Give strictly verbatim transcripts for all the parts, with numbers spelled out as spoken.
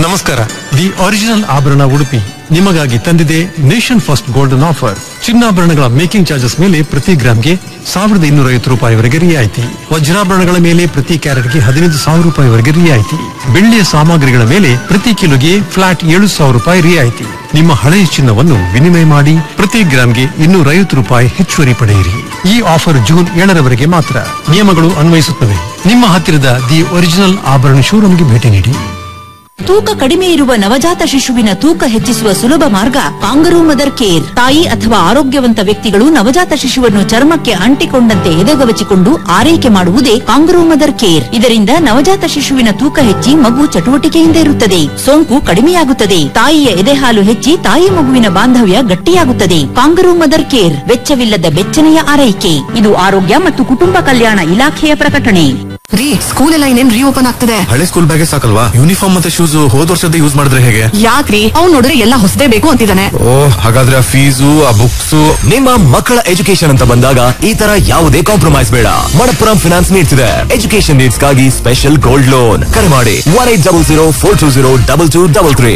ನಮಸ್ಕಾರ. The original ಆಭರಣ ಉಡುಪಿ ನಿಮಗಾಗಿ ತಂದಿದೆ ನೇಷನ್ ಫಸ್ಟ್ ಗೋಲ್ಡನ್ ಆಫರ್. ಚಿನ್ನಾಭರಣಗಳ ಮೇಕಿಂಗ್ ಚಾರ್ಜಸ್ ಮೇಲೆ ಪ್ರತಿ ಗ್ರಾಮ್ಗೆ ಸಾವಿರದ ಇನ್ನೂರ ಐವತ್ತು ರೂಪಾಯಿವರೆಗೆ ರಿಯಾಯಿತಿ. ವಜ್ರಾಭರಣಗಳ ಮೇಲೆ ಪ್ರತಿ ಕ್ಯಾರೆಟ್ಗೆ ಹದಿನೈದು ಸಾವಿರ ರೂಪಾಯಿವರೆಗೆ ರಿಯಾಯಿತಿ. ಬೆಳ್ಳಿಯ ಸಾಮಗ್ರಿಗಳ ಮೇಲೆ ಪ್ರತಿ ಕಿಲೋಗೆ ಫ್ಲಾಟ್ ಏಳು ಸಾವಿರ ರೂಪಾಯಿ ರಿಯಾಯಿತಿ. ನಿಮ್ಮ ಹಳೆಯ ಚಿನ್ನವನ್ನು ವಿನಿಮಯ ಮಾಡಿ ಪ್ರತಿ ಗ್ರಾಮ್ಗೆ ಇನ್ನೂರ ಐವತ್ತು ರೂಪಾಯಿ ಹೆಚ್ಚುವರಿ ಪಡೆಯಿರಿ. ಈ ಆಫರ್ ಜೂನ್ ಏಳರವರೆಗೆ ಮಾತ್ರ. ನಿಯಮಗಳು ಅನ್ವಯಿಸುತ್ತವೆ. ನಿಮ್ಮ ಹತ್ತಿರದ ದಿ ಒರಿಜಿನಲ್ ಆಭರಣ ಶೋರೂಮ್ಗೆ ಭೇಟಿ ನೀಡಿ. ತೂಕ ಕಡಿಮೆ ಇರುವ ನವಜಾತ ಶಿಶುವಿನ ತೂಕ ಹೆಚ್ಚಿಸುವ ಸುಲಭ ಮಾರ್ಗ ಕಾಂಗರೂ ಮದರ್ ಕೇರ್. ತಾಯಿ ಅಥವಾ ಆರೋಗ್ಯವಂತ ವ್ಯಕ್ತಿಗಳು ನವಜಾತ ಶಿಶುವನ್ನು ಚರ್ಮಕ್ಕೆ ಅಂಟಿಕೊಂಡಂತೆ ಎದೆಗವಚಿಕೊಂಡು ಆರೈಕೆ ಮಾಡುವುದೇ ಕಾಂಗರೂ ಮದರ್ ಕೇರ್. ಇದರಿಂದ ನವಜಾತ ಶಿಶುವಿನ ತೂಕ ಹೆಚ್ಚಿ ಮಗು ಚಟುವಟಿಕೆಯಿಂದ ಇರುತ್ತದೆ, ಸೋಂಕು ಕಡಿಮೆಯಾಗುತ್ತದೆ, ತಾಯಿಯ ಎದೆಹಾಲು ಹೆಚ್ಚಿ ತಾಯಿ ಮಗುವಿನ ಬಾಂಧವ್ಯ ಗಟ್ಟಿಯಾಗುತ್ತದೆ. ಕಾಂಗರೂ ಮದರ್ ಕೇರ್ ವೆಚ್ಚವಿಲ್ಲದ ಬೆಚ್ಚನೆಯ ಆರೈಕೆ. ಇದು ಆರೋಗ್ಯ ಮತ್ತು ಕುಟುಂಬ ಕಲ್ಯಾಣ ಇಲಾಖೆಯ ಪ್ರಕಟಣೆ. ರೀ, ಸ್ಕೂಲ್ ಎಲ್ಲ ಇನ್ನೇನ್ ರೀಓಪನ್ ಆಗ್ತದೆ. ಹಳೆ ಸ್ಕೂಲ್ ಬ್ಯಾಗೇ ಸಾಕಲ್ವಾ? ಯೂನಿಫಾರ್ಮ್ ಮತ್ತೆ ಶೂಸ್ ಹೋದ ವರ್ಷದ ಯೂಸ್ ಮಾಡಿದ್ರೆ ಹೇಗೆ? ಯಾಕ್ರಿ, ಅವ್ನು ನೋಡಿದ್ರೆ ಎಲ್ಲ ಹೊಸದೇ ಬೇಕು ಅಂತಿದ್ದಾನೆ. ಓ, ಹಾಗಾದ್ರೆ ಆ ಫೀಸು ಆ ಬುಕ್ಸ್. ನಿಮ್ಮ ಮಕ್ಕಳ ಎಜುಕೇಶನ್ ಅಂತ ಬಂದಾಗ ಈ ತರ ಯಾವುದೇ ಕಾಂಪ್ರಮೈಸ್ ಬೇಡ. ಮಣಪ್ಪುರಂ ಫಿನಾನ್ಸ್ ನೀಡ್ತಿದೆ ಎಜುಕೇಶನ್ ನೀಡ್ಸ್ ಗಾಗಿ ಸ್ಪೆಷಲ್ ಗೋಲ್ಡ್ ಲೋನ್. ಕರೆ ಮಾಡಿ one eight double zero four two zero double two double three.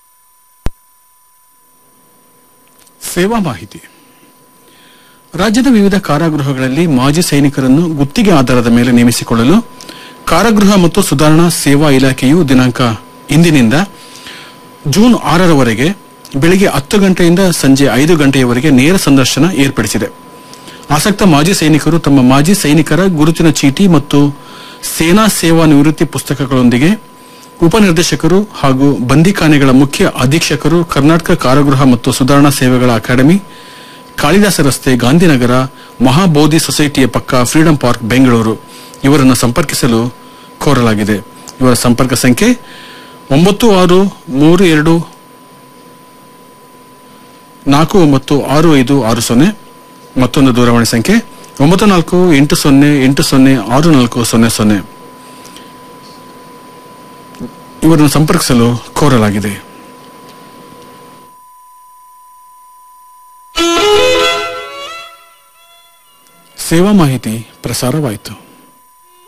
ಸೇವಾ ಮಾಹಿತಿ. ರಾಜ್ಯದ ವಿವಿಧ ಕಾರಾಗೃಹಗಳಲ್ಲಿ ಮಾಜಿ ಸೈನಿಕರನ್ನು ಗುತ್ತಿಗೆ ಆಧಾರದ ಮೇಲೆ ನೇಮಿಸಿಕೊಳ್ಳಲು ಕಾರಾಗೃಹ ಮತ್ತು ಸುಧಾರಣಾ ಸೇವಾ ಇಲಾಖೆಯು ದಿನಾಂಕ ಇಂದಿನಿಂದ ಜೂನ್ ಆರರವರೆಗೆ ಬೆಳಗ್ಗೆ ಹತ್ತು ಗಂಟೆಯಿಂದ ಸಂಜೆ ಐದು ಗಂಟೆಯವರೆಗೆ ನೇರ ಸಂದರ್ಶನ ಏರ್ಪಡಿಸಿದೆ. ಆಸಕ್ತ ಮಾಜಿ ಸೈನಿಕರು ತಮ್ಮ ಮಾಜಿ ಸೈನಿಕರ ಗುರುತಿನ ಚೀಟಿ ಮತ್ತು ಸೇನಾ ಸೇವಾ ನಿವೃತ್ತಿ ಪುಸ್ತಕಗಳೊಂದಿಗೆ ಉಪನಿರ್ದೇಶಕರು ಹಾಗೂ ಬಂದಿಖಾನೆಗಳ ಮುಖ್ಯ ಅಧೀಕ್ಷಕರು, ಕರ್ನಾಟಕ ಕಾರಾಗೃಹ ಮತ್ತು ಸುಧಾರಣಾ ಸೇವೆಗಳ ಅಕಾಡೆಮಿ, ಕಾಳಿದಾಸ ರಸ್ತೆ, ಗಾಂಧಿನಗರ, ಮಹಾಬೋಧಿ ಸೊಸೈಟಿಯ ಪಕ್ಕ, ಫ್ರೀಡಂ ಪಾರ್ಕ್, ಬೆಂಗಳೂರು ಇವರನ್ನು ಸಂಪರ್ಕಿಸಲು ಕೋರಲಾಗಿದೆ. ಇವರ ಸಂಪರ್ಕ ಸಂಖ್ಯೆ ಒಂಬತ್ತು ಆರು ಮೂರು ಎರಡು ನಾಲ್ಕು ಒಂಬತ್ತು ಆರು ಐದು ಆರು ಸೊನ್ನೆ. ಮತ್ತೊಂದು ದೂರವಾಣಿ ಸಂಖ್ಯೆ ಒಂಬತ್ತು ನಾಲ್ಕು ಎಂಟು ಸೊನ್ನೆ ಎಂಟು ಸೊನ್ನೆ ಆರು ನಾಲ್ಕು ಸೊನ್ನೆ ಸೊನ್ನೆ. ಇವರನ್ನು ಸಂಪರ್ಕಿಸಲು ಕೋರಲಾಗಿದೆ. ಸೇವಾ ಮಾಹಿತಿ ಪ್ರಸಾರವಾಯಿತು.